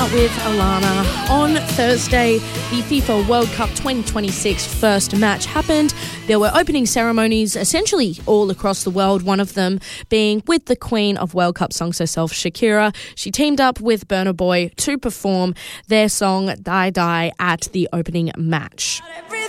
With Alana. On Thursday, the FIFA World Cup 2026 first match happened. There were opening ceremonies essentially all across the world, one of them being with the Queen of World Cup songs herself, Shakira. She teamed up with Burna Boy to perform their song Die Die at the opening match.